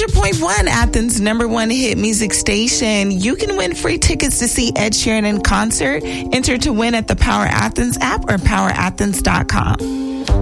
100.1, Athens' number one hit music station. You can win free tickets to see Ed Sheeran in concert. Enter to win at the Power Athens app or powerathens.com.